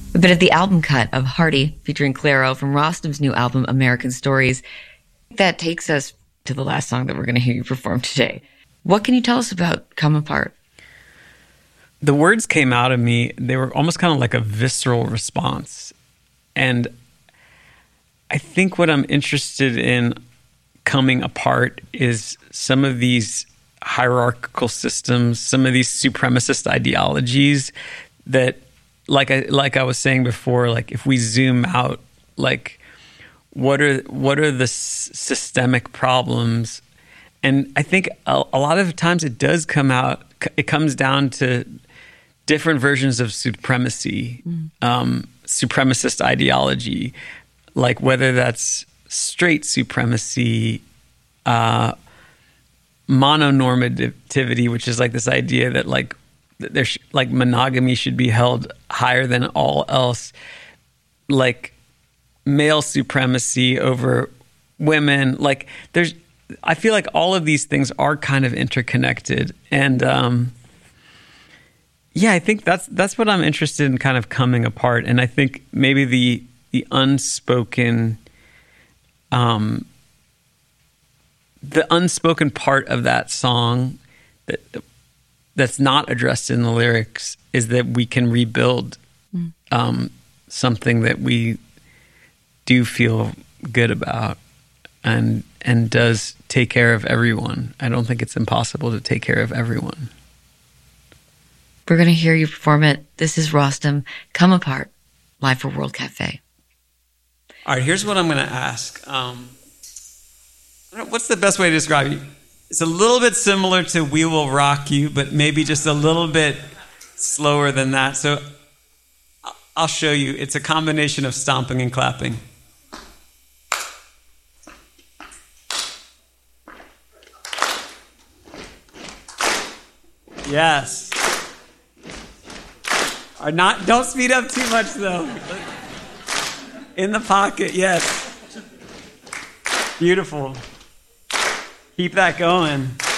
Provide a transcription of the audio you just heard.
We've been at the album cut of Hardy featuring Clairo from Rostam's new album, American Stories. That takes us to the last song that we're going to hear you perform today. What can you tell us about Come Apart? The words came out of me. They were almost kind of like a visceral response. And I think what I'm interested in coming apart is some of these hierarchical systems, some of these supremacist ideologies that, like I was saying before, like if we zoom out, like what are the systemic problems? And I think a lot of times it comes down to different versions of supremacy, supremacist ideology, like whether that's straight supremacy, mononormativity, which is like this idea that like monogamy should be held higher than all else, like male supremacy over women. Like I feel like all of these things are kind of interconnected, and I think that's what I'm interested in, kind of coming apart. And I think maybe the unspoken part of that song that's not addressed in the lyrics is that we can rebuild something that we do feel good about and does take care of everyone. I don't think it's impossible to take care of everyone. We're going to hear you perform it. This is Rostam, Come Apart, live for World Cafe. All right, here's what I'm going to ask. What's the best way to describe you? It's a little bit similar to We Will Rock You, but maybe just a little bit slower than that. So I'll show you. It's a combination of stomping and clapping. Yes. Don't speed up too much though. In the pocket, yes. Beautiful. Keep that going.